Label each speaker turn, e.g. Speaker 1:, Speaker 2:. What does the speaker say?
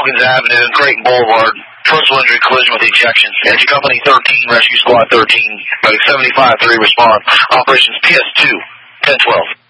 Speaker 1: Hawkins Avenue and Creighton Boulevard. Personal injury collision with ejection. Engine Company 13, Rescue Squad 13, 75-3 response. Operations PS2, 1012.